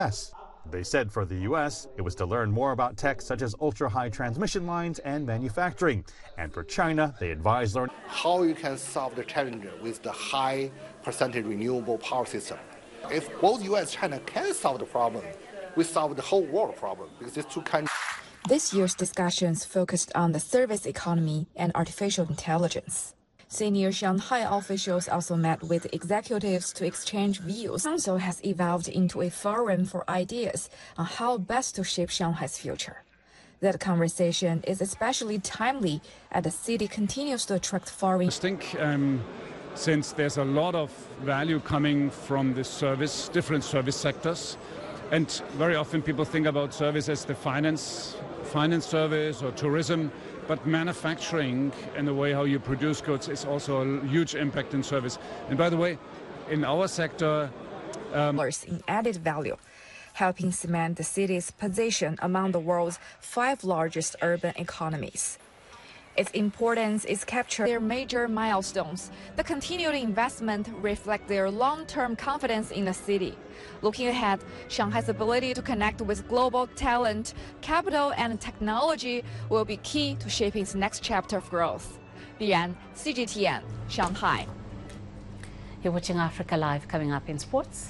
Yes. They said for the U.S., it was to learn more about tech such as ultra-high transmission lines and manufacturing. And for China, they advised learning how you can solve the challenge with the high percentage renewable power system. If both U.S. and China can solve the problem, we solve the whole world problem, because these two countries. This year's discussions focused on the service economy and artificial intelligence. Senior Shanghai officials also met with executives to exchange views. The council has evolved into a forum for ideas on how best to shape Shanghai's future. That conversation is especially timely as the city continues to attract foreign. I think since there's a lot of value coming from the service, different service sectors, and very often people think about service as the finance service or tourism, but manufacturing and the way how you produce goods is also a huge impact in service. And by the way, in our sector, in added value, helping cement the city's position among the world's 5 largest urban economies. Its importance is captured in their major milestones. The continued investment reflects their long-term confidence in the city. Looking ahead, Shanghai's ability to connect with global talent, capital, and technology will be key to shaping its next chapter of growth. Lian, CGTN, Shanghai. You're watching Africa Live. Coming up in sports.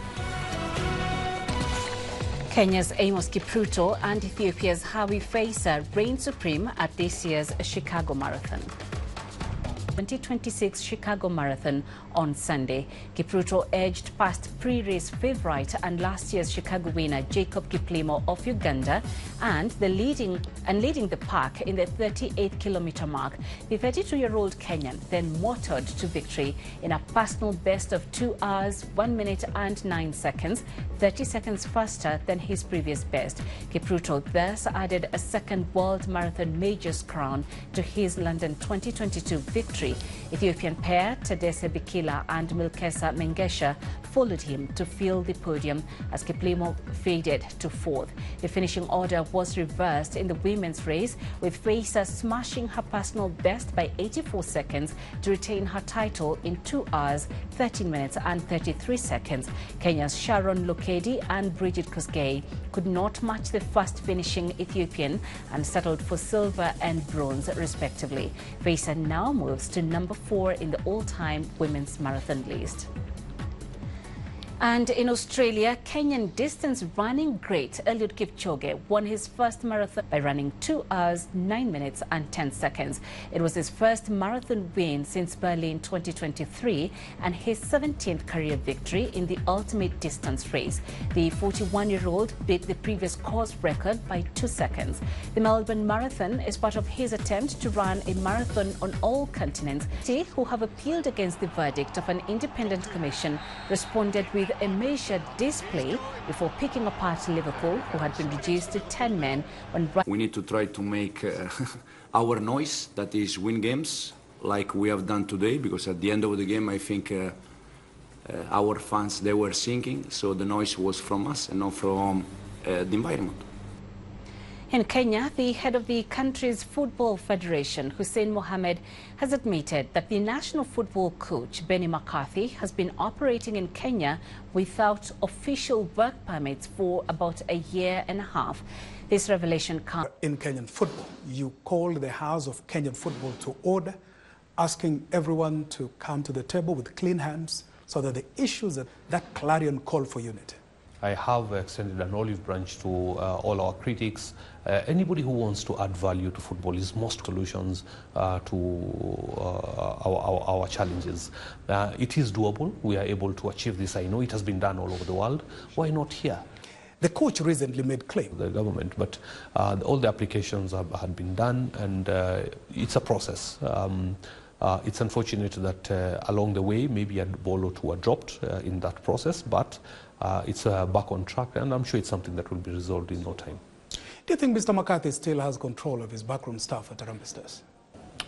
Kenya's Amos Kipruto and Ethiopia's Hawi Faisa reign supreme at this year's Chicago Marathon. 2026 Chicago Marathon on Sunday. Kipruto edged past pre-race favorite and last year's Chicago winner Jacob Kiplimo of Uganda and leading the pack in the 38-kilometer mark. The 32-year-old Kenyan then motored to victory in a personal best of 2 hours, 1 minute and 9 seconds, 30 seconds faster than his previous best. Kipruto thus added a second World Marathon Majors crown to his London 2022 victory. Ethiopian pair Tadesse Bikila and Milkesa Mengesha followed him to fill the podium as Kiplimo faded to fourth. The finishing order was reversed in the women's race, with Faisa smashing her personal best by 84 seconds to retain her title in 2 hours, 13 minutes and 33 seconds. Kenya's Sharon Lokedi and Bridget Kosgei could not match the fast finishing Ethiopian and settled for silver and bronze respectively. Faisa now moves to number 4 in the all-time women's marathon list. And in Australia, Kenyan distance running great Eliud Kipchoge won his first marathon by running 2 hours, 9 minutes and 10 seconds. It was his first marathon win since Berlin 2023 and his 17th career victory in the ultimate distance race. The 41-year-old beat the previous course record by 2 seconds. The Melbourne Marathon is part of his attempt to run a marathon on all continents. They who have appealed against the verdict of an independent commission responded with a measured display before picking apart Liverpool, who had been reduced to 10 men. We need to try to make our noise, that is win games, like we have done today, because at the end of the game, I think our fans, they were singing, so the noise was from us and not from the environment. In Kenya, the head of the country's football federation, Hussein Mohamed, has admitted that the national football coach, Benny McCarthy, has been operating in Kenya without official work permits for about a year and a half. This revelation comes in Kenyan football. You called the House of Kenyan Football to order, asking everyone to come to the table with clean hands so that the issues that clarion call for unity. I have extended an olive branch to all our critics. Anybody who wants to add value to football is most solutions to our challenges. It is doable. We are able to achieve this. I know it has been done all over the world. Why not here? The coach recently made claim. The government, but all the applications had been done, and it's a process. It's unfortunate that along the way, maybe a ball or two are dropped in that process, but it's back on track, and I'm sure it's something that will be resolved in no time. Do you think Mr. McCarthy still has control of his backroom staff at Harambee Stars?